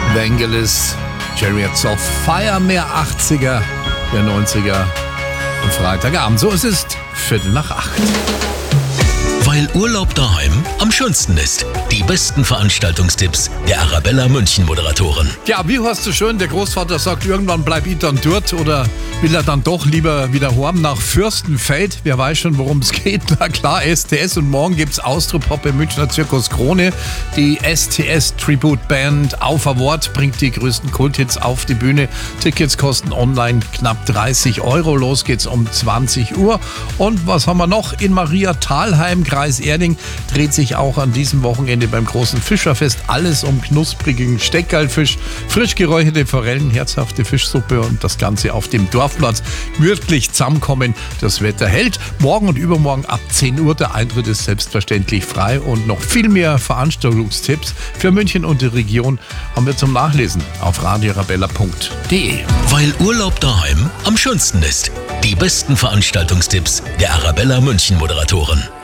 Vangelis, Chariots of Fire, mehr 80er, mehr 90er und Freitagabend. So ist es 7:45. Weil Urlaub daheim am schönsten ist. Die besten Veranstaltungstipps der Arabella München Moderatoren. Ja, wie hast du schön, der Großvater sagt, irgendwann bleib ich dann dort oder will er dann doch lieber wieder heim nach Fürstenfeld? Wer weiß schon, worum es geht. Na klar, STS und morgen gibt's Austropop im Münchner Zirkus Krone. Die STS Tribute Band auf Award bringt die größten Kulthits auf die Bühne. Tickets kosten online knapp 30 €. Los geht's um 20 Uhr. Und was haben wir noch? In Maria Thalheim, Kreis Erding, dreht sich auch an diesem Wochenende beim großen Fischerfest alles um knusprigen Steckerlfisch, frisch geräucherte Forellen, herzhafte Fischsuppe und das Ganze auf dem Dorfplatz. Wirklich zusammenkommen, das Wetter hält. Morgen und übermorgen ab 10 Uhr, der Eintritt ist selbstverständlich frei und noch viel mehr Veranstaltungstipps für München und die Region haben wir zum Nachlesen auf radioarabella.de. Weil Urlaub daheim am schönsten ist. Die besten Veranstaltungstipps der Arabella München Moderatoren.